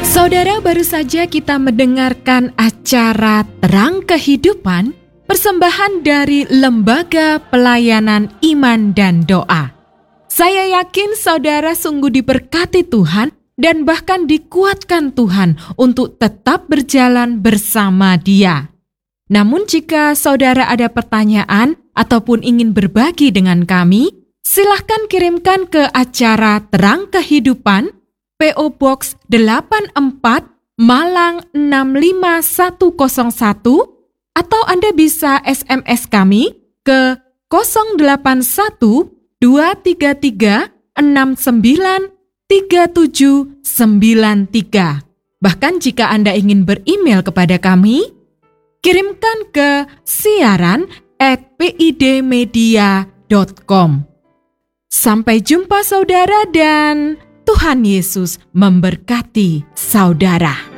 Saudara, baru saja kita mendengarkan acara Terang Kehidupan, persembahan dari Lembaga Pelayanan Iman dan Doa. Saya yakin saudara sungguh diberkati Tuhan dan bahkan dikuatkan Tuhan untuk tetap berjalan bersama Dia. Namun jika saudara ada pertanyaan ataupun ingin berbagi dengan kami, silahkan kirimkan ke acara Terang Kehidupan, P.O. Box 84 Malang 65101, atau Anda bisa SMS kami ke 081 233 69 3793. Bahkan jika Anda ingin beremail kepada kami, kirimkan ke siaran@pidmedia.com. Sampai jumpa saudara dan Tuhan Yesus memberkati saudara.